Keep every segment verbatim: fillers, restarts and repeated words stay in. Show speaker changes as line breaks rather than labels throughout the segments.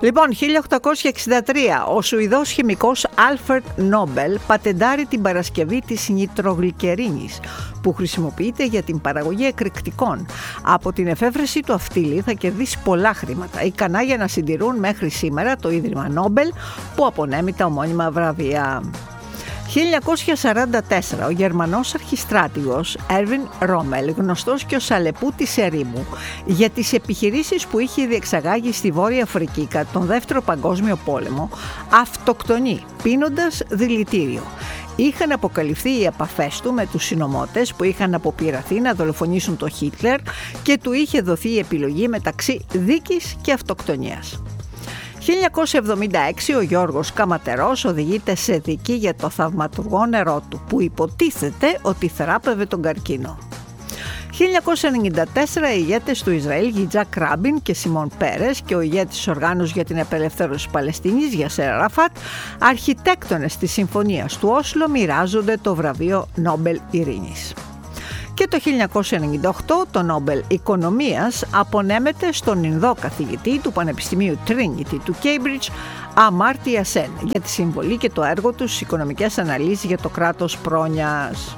Λοιπόν, χίλια οκτακόσια εξήντα τρία, ο Σουηδός χημικός Άλφρεντ Νόμπελ πατεντάρει την παρασκευή της νητρογλυκερίνης, που χρησιμοποιείται για την παραγωγή εκρηκτικών. Από την εφεύρεση του αυτίλη θα κερδίσει πολλά χρήματα, ικανά για να συντηρούν μέχρι σήμερα το Ίδρυμα Νόμπελ, που απονέμει τα ομώνυμα βραβεία. χίλια εννιακόσια σαράντα τέσσερα, ο Γερμανός αρχιστράτηγος Έρβιν Ρόμελ, γνωστός και ως Αλεπούτης ερήμου, για τις επιχειρήσεις που είχε διεξαγάγει στη Βόρεια Αφρική κατά τον Δεύτερο Παγκόσμιο Πόλεμο, αυτοκτονεί πίνοντας δηλητήριο. Είχαν αποκαλυφθεί οι επαφές του με τους συνωμότες που είχαν αποπειραθεί να δολοφονήσουν τον Χίτλερ και του είχε δοθεί η επιλογή μεταξύ δίκης και αυτοκτονίας. χίλια εννιακόσια εβδομήντα έξι, ο Γιώργος Καματερός οδηγείται σε δίκη για το θαυματουργό νερό του, που υποτίθεται ότι θεράπευε τον καρκίνο. χίλια εννιακόσια ενενήντα τέσσερα, οι ηγέτες του Ισραήλ Γιτζάκ Ράμπιν και Σιμών Πέρες και ο ηγέτης της Οργάνωσης για την Απελευθέρωση της Παλαιστίνης Γιασέρ Αραφάτ, αρχιτέκτονες της Συμφωνίας του Όσλο, μοιράζονται το βραβείο Νόμπελ Ειρήνης. Και το χίλια εννιακόσια ενενήντα οκτώ το Νόμπελ Οικονομίας απονέμεται στον Ινδό καθηγητή του Πανεπιστημίου Trinity του Cambridge, Αμάρτια Σεν, για τη συμβολή και το έργο του στις οικονομικές αναλύσεις για το κράτος πρόνοιας.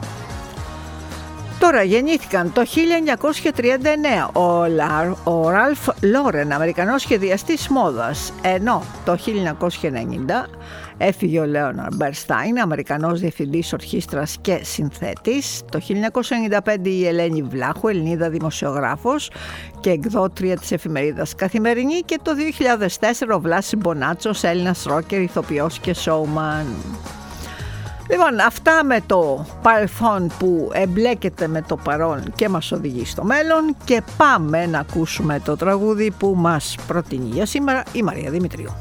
Τώρα γεννήθηκαν το χίλια εννιακόσια τριάντα εννέα ο, Λαρ, ο Ραλφ Λόρεν, Αμερικανός σχεδιαστής μόδας, ενώ το χίλια εννιακόσια ενενήντα έφυγε ο Λέοναρντ Μπέρνσταϊν, Αμερικανός διευθυντής ορχήστρας και συνθέτης. Το χίλια εννιακόσια ενενήντα πέντε η Ελένη Βλάχου, Ελληνίδα δημοσιογράφος και εκδότρια της εφημερίδας Καθημερινή, και το δύο χιλιάδες τέσσερα ο Βλάσης Μπονάτσος, Έλληνας ρόκερ, ηθοποιός και showman. Λοιπόν, αυτά με το παρελθόν που εμπλέκεται με το παρόν και μας οδηγεί στο μέλλον, και πάμε να ακούσουμε το τραγούδι που μας προτείνει για σήμερα η Μαρία Δημητρίου.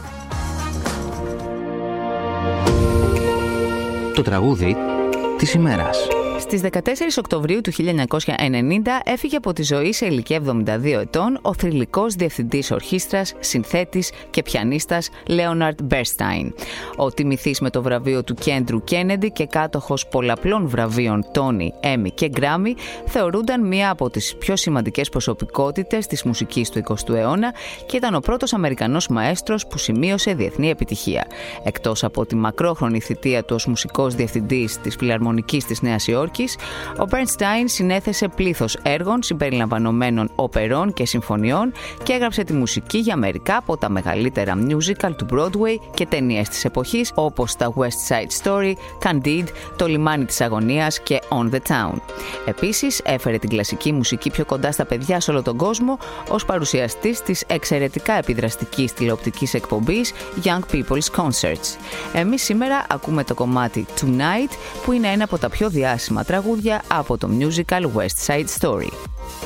Το τραγούδι της ημέρας.
Στις δεκατέσσερις Οκτωβρίου του χίλια εννιακόσια ενενήντα έφυγε από τη ζωή σε ηλικία εβδομήντα δύο ετών ο θρυλικός διευθυντής ορχήστρας, συνθέτης και πιανίστας Λέοναρντ Μπέρνσταϊν. Ο τιμηθής με το βραβείο του Κέντρου Κέννεντι και κάτοχος πολλαπλών βραβείων Τόνι, Έμι και Γκράμι, θεωρούνταν μία από τις πιο σημαντικές προσωπικότητες της μουσικής του εικοστού αιώνα και ήταν ο πρώτος Αμερικανός μαέστρος που σημείωσε διεθνή επιτυχία. Εκτός από τη μακρόχρονη θητεία του ως μουσικός διευθυντής της Φιλαρμονικής της Νέας Υόρκης, ο Μπέρνσταϊν συνέθεσε πλήθος έργων συμπεριλαμβανομένων οπερών και συμφωνιών και έγραψε τη μουσική για μερικά από τα μεγαλύτερα musical του Broadway και ταινίες της εποχής, όπως τα West Side Story, Candide, Το λιμάνι της αγωνίας και On the Town. Επίσης, έφερε την κλασική μουσική πιο κοντά στα παιδιά σε όλο τον κόσμο ως παρουσιαστής της εξαιρετικά επιδραστικής τηλεοπτικής εκπομπής Young People's Concerts. Εμείς σήμερα ακούμε το κομμάτι Tonight, που είναι ένα από τα πιο διάσημα τραγούδια από το musical West Side Story.